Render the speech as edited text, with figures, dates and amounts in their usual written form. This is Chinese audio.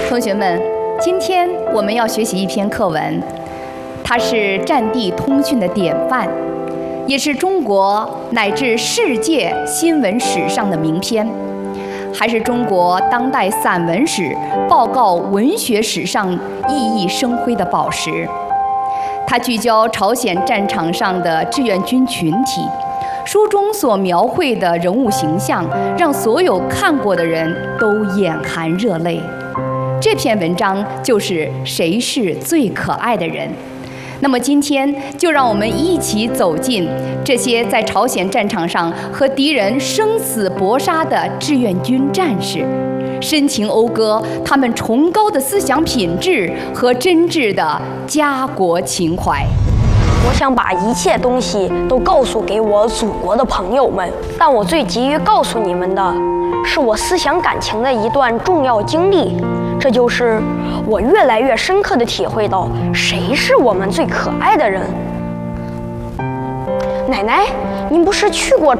同学们，今天我们要学习一篇课文，它是战地通讯的典范，也是中国乃至世界新闻史上的名篇，还是中国当代散文史、报告文学史上熠熠生辉的宝石。它聚焦朝鲜战场上的志愿军群体，书中所描绘的人物形象，让所有看过的人都眼含热泪。这篇文章就是《谁是最可爱的人》。那么今天就让我们一起走进这些在朝鲜战场上和敌人生死搏杀的志愿军战士，深情讴歌他们崇高的思想品质和真挚的家国情怀。 我想把一切东西都告诉给我祖国的朋友们，但我最急于告诉你们的是我思想感情的一段重要经历，这就是我越来越深刻地体会到谁是我们最可爱的人。奶奶，您不是去过